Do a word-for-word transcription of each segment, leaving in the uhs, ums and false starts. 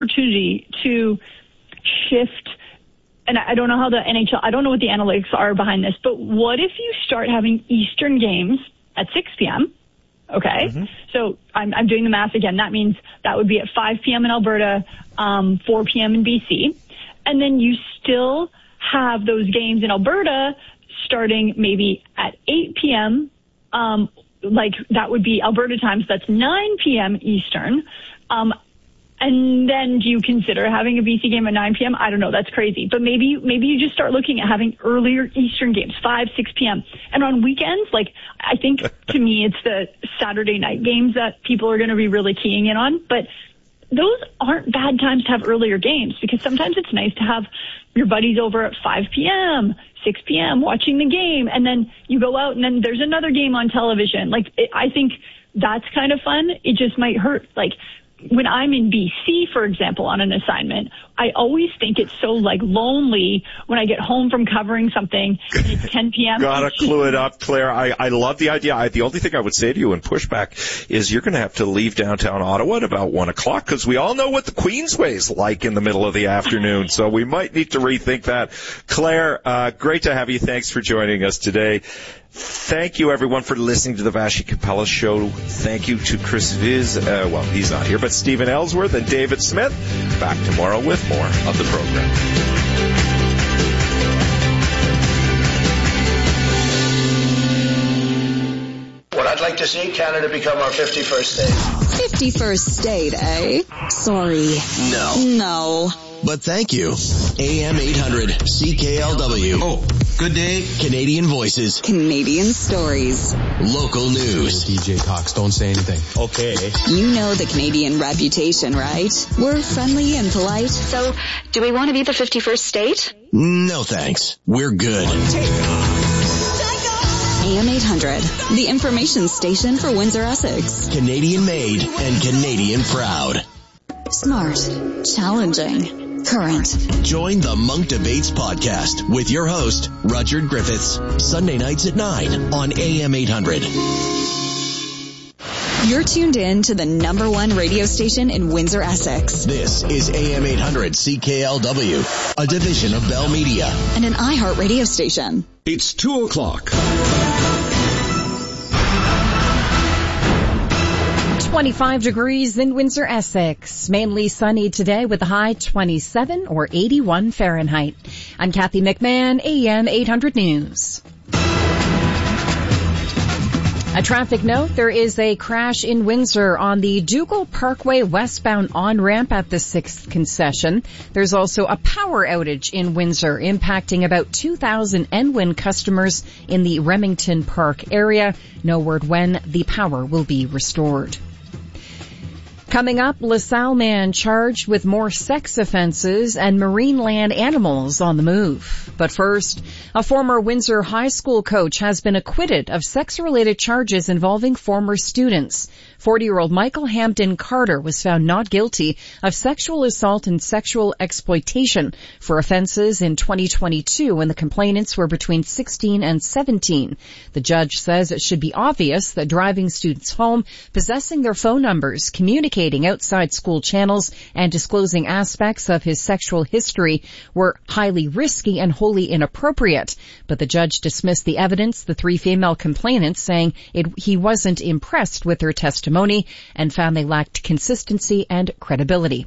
opportunity to shift, and I don't know how the N H L, I don't know what the analytics are behind this, but what if you start having Eastern games at six p.m., okay? Mm-hmm. So I'm, I'm doing the math again. That means that would be at five p.m. in Alberta, um, four p.m. in B C. And then you still have those games in Alberta starting maybe at eight p.m., um, like that would be Alberta time, so that's nine p.m. Eastern. Um, and then do you consider having a B C game at nine p.m.? I don't know. That's crazy. But maybe maybe you just start looking at having earlier Eastern games, five, six p.m. And on weekends, like, I think to me it's the Saturday night games that people are going to be really keying in on. But those aren't bad times to have earlier games, because sometimes it's nice to have your buddies over at five p.m., six p.m. watching the game, and then you go out and then there's another game on television. Like, it, I think that's kind of fun. It just might hurt. Like, when I'm in B C, for example, on an assignment, I always think it's so, like, lonely when I get home from covering something and it's ten p.m. Gotta clue it up, Claire. I, I love the idea. I, the only thing I would say to you in pushback is you're going to have to leave downtown Ottawa at about one o'clock, because we all know what the Queensway's like in the middle of the afternoon, so we might need to rethink that. Claire, uh, great to have you. Thanks for joining us today. Thank you, everyone, for listening to the Vassy Capella Show. Thank you to Chris Viz. Uh, well, he's not here, but Stephen Ellsworth and David Smith. Back tomorrow with more of the program. What I'd like to see, Canada become our fifty-first state. fifty-first state, eh? Sorry. No. No. But thank you. A M eight hundred C K L W. Oh, good day. Canadian voices. Canadian stories. Local news. D J talks, don't say anything. Okay. You know the Canadian reputation, right? We're friendly and polite. So, do we want to be the fifty-first state? No thanks. We're good. A M eight hundred, the information station for Windsor, Essex. Canadian made and Canadian proud. Smart. Challenging. Current. Join the Monk Debates podcast with your host, Rudyard Griffiths. Sunday nights at nine on A M eight hundred. You're tuned in to the number one radio station in Windsor, Essex. This is A M eight hundred C K L W, a division of Bell Media. And an iHeart radio station. It's two o'clock. twenty-five degrees in Windsor, Essex. Mainly sunny today with a high twenty-seven or eighty-one Fahrenheit. I'm Kathy McMahon, A M eight hundred News. A traffic note, there is a crash in Windsor on the Dougal Parkway westbound on-ramp at the sixth concession. There's also a power outage in Windsor impacting about two thousand N W I N customers in the Remington Park area. No word when the power will be restored. Coming up, LaSalle man charged with more sex offenses and marine land animals on the move. But first, a former Windsor High School coach has been acquitted of sex-related charges involving former students. forty-year-old Michael Hampton Carter was found not guilty of sexual assault and sexual exploitation for offenses in twenty twenty-two when the complainants were between sixteen and seventeen. The judge says it should be obvious that driving students home, possessing their phone numbers, communicating outside school channels, and disclosing aspects of his sexual history were highly risky and wholly inappropriate. But the judge dismissed the evidence, the three female complainants, saying it, he wasn't impressed with their testimony and found they lacked consistency and credibility.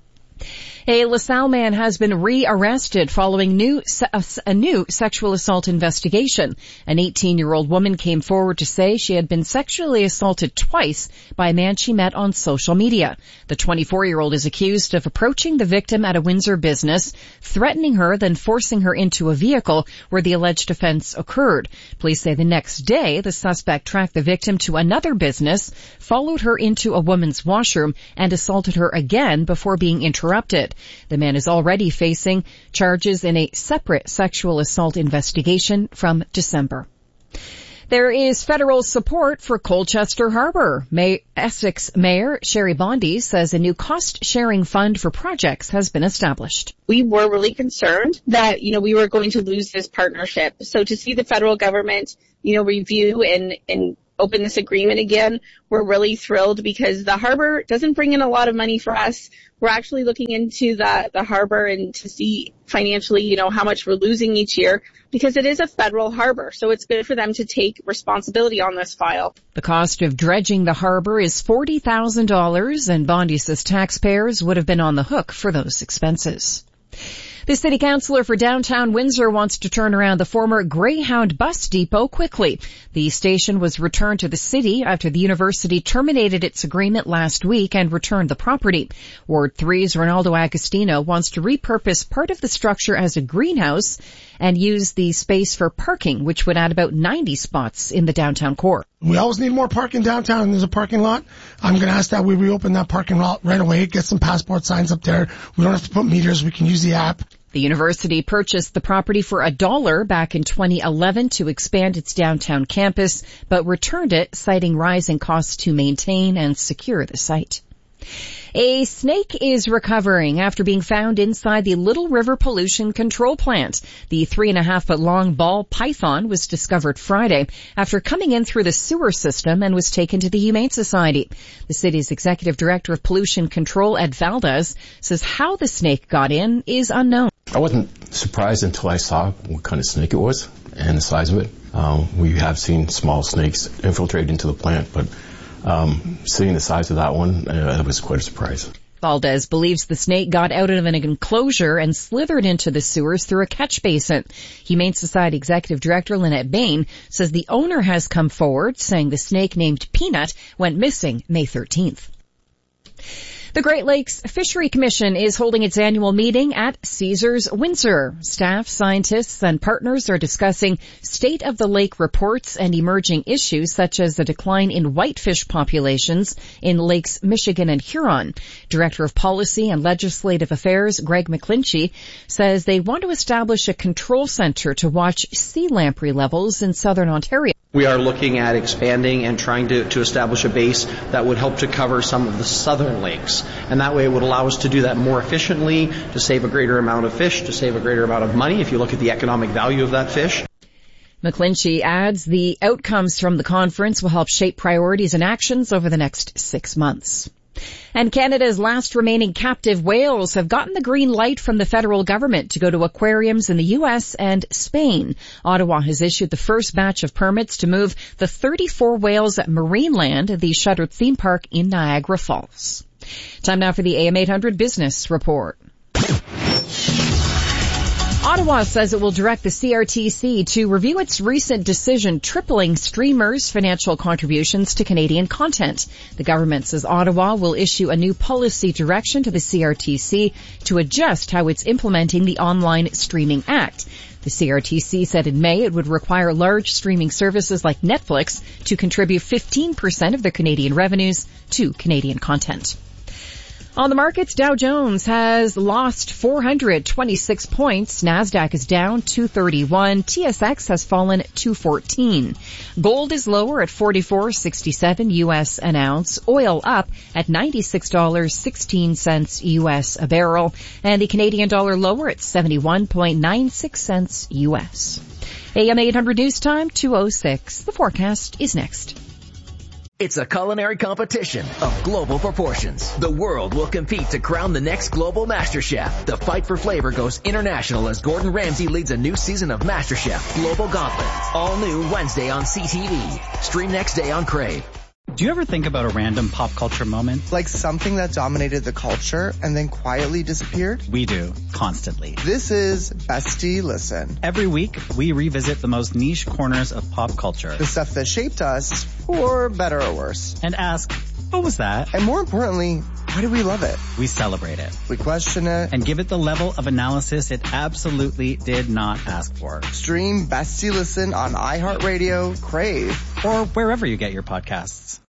A LaSalle man has been re-arrested following new, a new sexual assault investigation. An eighteen-year-old woman came forward to say she had been sexually assaulted twice by a man she met on social media. The twenty-four-year-old is accused of approaching the victim at a Windsor business, threatening her, then forcing her into a vehicle where the alleged offense occurred. Police say the next day, the suspect tracked the victim to another business, followed her into a woman's washroom, and assaulted her again before being interrupted. The man is already facing charges in a separate sexual assault investigation from December. There is federal support for Colchester Harbor. May- Essex Mayor Sherry Bondi says a new cost-sharing fund for projects has been established. We were really concerned that, you know, we were going to lose this partnership. So to see the federal government, you know, review and, and open this agreement again. We're really thrilled because the harbor doesn't bring in a lot of money for us. We're actually looking into the, the harbor and to see financially, you know, how much we're losing each year because it is a federal harbor. So it's good for them to take responsibility on this file. The cost of dredging the harbor is forty thousand dollars and Bondi says taxpayers would have been on the hook for those expenses. The city councillor for downtown Windsor wants to turn around the former Greyhound bus depot quickly. The station was returned to the city after the university terminated its agreement last week and returned the property. Ward three's Ronaldo Agostino wants to repurpose part of the structure as a greenhouse and use the space for parking, which would add about ninety spots in the downtown core. We always need more parking downtown, and there's a parking lot. I'm going to ask that we reopen that parking lot right away, get some passport signs up there. We don't have to put meters. We can use the app. The university purchased the property for a dollar back in twenty eleven to expand its downtown campus, but returned it, citing rising costs to maintain and secure the site. A snake is recovering after being found inside the Little River Pollution Control Plant. The three and a half foot long ball python was discovered Friday after coming in through the sewer system and was taken to the Humane Society. The city's executive director of pollution control, Ed Valdez, says how the snake got in is unknown. I wasn't surprised until I saw what kind of snake it was and the size of it. Um, we have seen small snakes infiltrate into the plant, but Um, seeing the size of that one, uh, that was quite a surprise. Valdez believes the snake got out of an enclosure and slithered into the sewers through a catch basin. Humane Society Executive Director Lynette Bain says the owner has come forward, saying the snake named Peanut went missing May thirteenth. The Great Lakes Fishery Commission is holding its annual meeting at Caesars Windsor. Staff, scientists, and partners are discussing state-of-the-lake reports and emerging issues such as the decline in whitefish populations in Lakes Michigan and Huron. Director of Policy and Legislative Affairs, Greg McClinchy, says they want to establish a control center to watch sea lamprey levels in southern Ontario. We are looking at expanding and trying to, to establish a base that would help to cover some of the southern lakes. And that way it would allow us to do that more efficiently, to save a greater amount of fish, to save a greater amount of money if you look at the economic value of that fish. McClinchy adds the outcomes from the conference will help shape priorities and actions over the next six months. And Canada's last remaining captive whales have gotten the green light from the federal government to go to aquariums in the U S and Spain. Ottawa has issued the first batch of permits to move the thirty-four whales at Marineland, the shuttered theme park in Niagara Falls. Time now for the A M eight hundred Business Report. Ottawa says it will direct the C R T C to review its recent decision tripling streamers' financial contributions to Canadian content. The government says Ottawa will issue a new policy direction to the C R T C to adjust how it's implementing the Online Streaming Act. The C R T C said in May it would require large streaming services like Netflix to contribute fifteen percent of their Canadian revenues to Canadian content. On the markets, Dow Jones has lost four hundred twenty-six points. NASDAQ is down two thirty-one. T S X has fallen two fourteen. Gold is lower at forty-four sixty-seven U S an ounce. Oil up at ninety-six dollars and sixteen cents U S a barrel. And the Canadian dollar lower at seventy-one point nine six cents U S. A M eight hundred News Time, two oh six. The forecast is next. It's a culinary competition of global proportions. The world will compete to crown the next global master chef. The fight for flavor goes international as Gordon Ramsay leads a new season of MasterChef Global Gauntlet. All new Wednesday on C T V. Stream next day on Crave. Do you ever think about a random pop culture moment? Like something that dominated the culture and then quietly disappeared? We do, constantly. This is Bestie Listen. Every week, we revisit the most niche corners of pop culture. The stuff that shaped us, for better or worse. And ask, what was that? And more importantly, why do we love it? We celebrate it. We question it. And give it the level of analysis it absolutely did not ask for. Stream Bestie Listen on iHeartRadio, Crave, or wherever you get your podcasts.